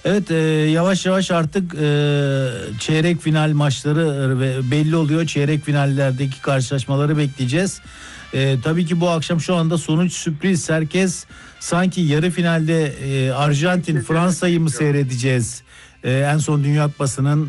Evet, yavaş yavaş artık çeyrek final maçları belli oluyor. Çeyrek finallerdeki karşılaşmaları bekleyeceğiz. Tabii ki bu akşam şu anda sonuç sürpriz. Herkes sanki yarı finalde Arjantin Fransa'yı mı seyredeceğiz? En son Dünya Kupası'nın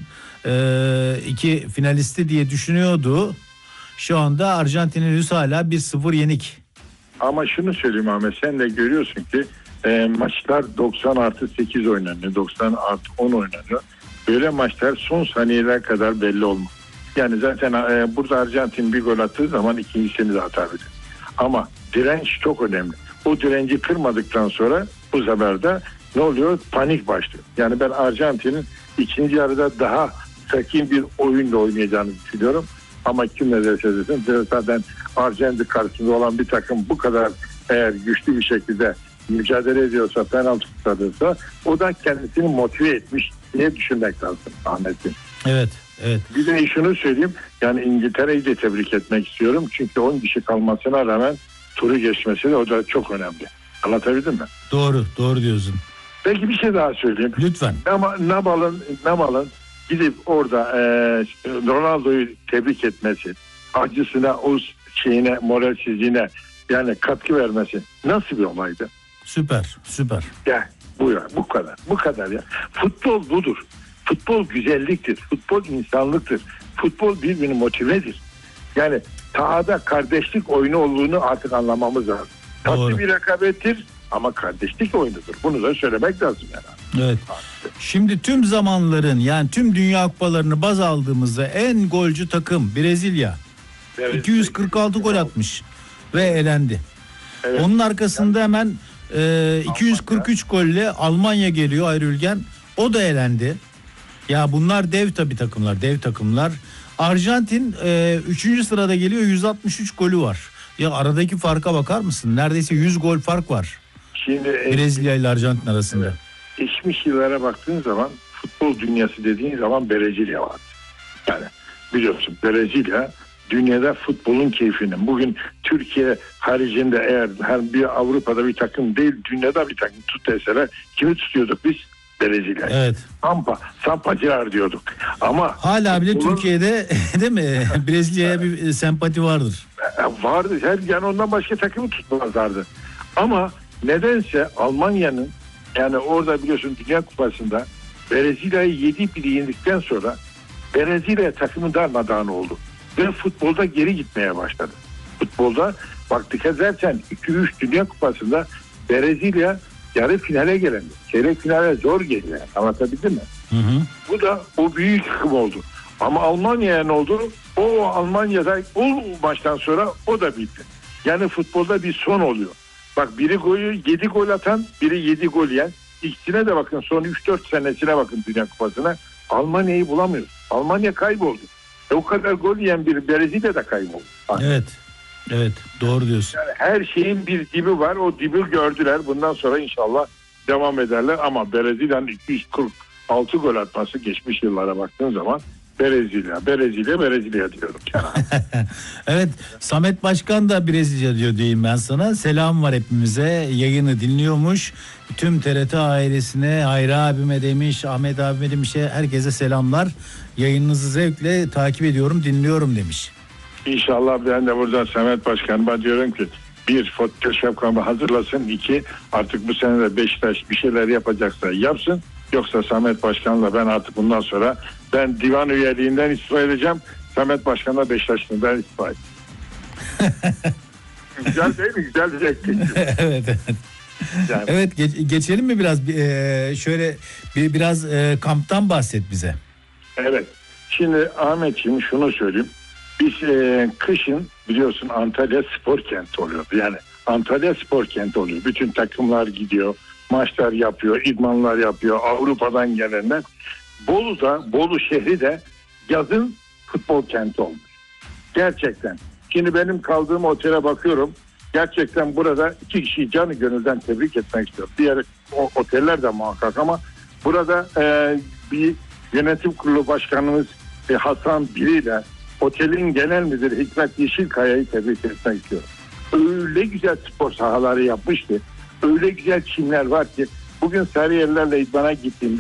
iki finalisti diye düşünüyordu. Şu anda Arjantin'in henüz hala 1-0 yenik. Ama şunu söyleyeyim Ahmet, sen de görüyorsun ki maçlar 90+8 oynanıyor, 90+10 oynanıyor. Böyle maçlar son saniyeler kadar belli olmaz. Yani zaten burada Arjantin bir gol attığı zaman ikincisini de atabilir. Ama direnç çok önemli. O direnci kırmadıktan sonra bu sefer de ne oluyor? Panik başlıyor. Yani ben Arjantin'in ikinci yarıda daha sakin bir oyunla oynayacağını düşünüyorum. Ama kim ne derse desin, zaten Arjantin karşısında olan bir takım bu kadar eğer güçlü bir şekilde mücadele ediyorsa, penaltı tutarsa o da kendisini motive etmiş diye düşünmek lazım Ahmet'ciğim. Evet, evet. Bir de şunu söyleyeyim, yani İngiltere'yi de tebrik etmek istiyorum. Çünkü 10 kişi kalmasına rağmen turu geçmesi de o da çok önemli. Anlatabildim mi? Doğru, doğru diyorsun. Peki bir şey daha söyleyeyim. Lütfen. Nabal'ın gidip orada Ronaldo'yu tebrik etmesi, acısına, o şeyine, moralsizliğine yani katkı vermesi nasıl bir olaydı? Süper, süper. Ya bu kadar ya. Futbol budur. Futbol güzelliktir. Futbol insanlıktır. Futbol birbirini motivedir. Yani sahada kardeşlik oyunu olduğunu artık anlamamız lazım. Tatlı bir rekabettir ama kardeşlik oyunudur. Bunu da söylemek lazım yani. Evet. Şimdi tüm zamanların, yani tüm Dünya Kupalarını baz aldığımızda en golcü takım Brezilya. Evet. 246 gol atmış ve elendi. Evet. Onun arkasında hemen 243 golle Almanya geliyor, Ayrülgen. O da elendi. Ya bunlar dev takımlar. Arjantin 3. sırada geliyor, 163 golü var. Ya aradaki farka bakar mısın? Neredeyse 100 gol fark var. Şimdi Brezilya ile Arjantin arasında. Evet. Geçmiş yıllara baktığın zaman futbol dünyası dediğin zaman Brezilya var. Yani biliyorsun Brezilya dünyada futbolun keyfinin. Bugün Türkiye haricinde eğer her bir Avrupa'da bir takım değil, dünyada bir takım tut deseler kimi tutuyorduk biz? Brezilya. Evet. Sampacılar diyorduk. Ama hala bile Türkiye'de değil mi? Brezilya'ya bir sempati vardır. Vardı. Yani ondan başka takımı tutmazlardı. Ama nedense Almanya'nın, yani orada biliyorsun Dünya Kupası'nda Brezilya'yı 7-1 yendikten sonra Brezilya takımı darmadağın oldu. Ve futbolda geri gitmeye başladı. Futbolda baktık zaten 2-3 Dünya Kupası'nda Brezilya yarı finale gelindi. Çeyrek finale zor geliyor. Anlatabildim mi? Hı hı. Bu da o büyük yıkım oldu. Ama Almanya'ya ne oldu? O Almanya'da o maçtan sonra o da bitti. Yani futbolda bir son oluyor. Bak biri 7 gol atan, biri 7 gol yiyen. İkisine de bakın, son 3-4 senesine bakın Dünya Kupası'na. Almanya'yı bulamıyor. Almanya kayboldu. O kadar gol yiyen bir Brezilya da kayboldu. Evet. Evet, doğru diyorsun. Yani her şeyin bir dibi var. O dibi gördüler. Bundan sonra inşallah devam ederler. Ama Brezilya'nın 246 gol atması geçmiş yıllara baktığın zaman Brezilya diyorum. Evet, Samet Başkan da Brezilya diyor diyeyim ben sana. Selam var hepimize. Yayını dinliyormuş. Tüm TRT ailesine, Hayri abime demiş, Ahmet abime demiş, herkese selamlar. Yayınınızı zevkle takip ediyorum, dinliyorum demiş. İnşallah ben de buradan Samet Başkanıma diyorum ki, bir, Photoshop şapkamı hazırlasın. 2, artık bu sene de Beşiktaş bir şeyler yapacaksa yapsın. Yoksa Samet Başkan'la ben artık bundan sonra ben divan üyeliğinden istifa edeceğim. Samet Başkan'la Beşiktaş'tan istifa edeceğim. Güzel değil mi? Güzel diyecektik. Evet. Yani. Evet, geçelim mi biraz şöyle biraz kamptan bahset bize. Evet. Şimdi Ahmetciğim şunu söyleyeyim. Biz kışın biliyorsun Antalya spor kenti oluyor. Yani Antalya spor kenti oluyor. Bütün takımlar gidiyor. Maçlar yapıyor. İdmanlar yapıyor. Avrupa'dan gelenler. Bolu şehri de yazın futbol kenti olmuş. Gerçekten. Şimdi benim kaldığım otele bakıyorum. Gerçekten burada 2 kişiyi canı gönülden tebrik etmek istiyorum. Diğer oteller de muhakkak ama burada bir yönetim kurulu başkanımız Hasan Biri ile otelin genel müdürü Hikmet Yeşilkaya'yı tebrik etmek istiyorum. Öyle güzel spor sahaları yapmış ki, öyle güzel çimler var ki bugün Sarıyerler'le idmana gittiğimde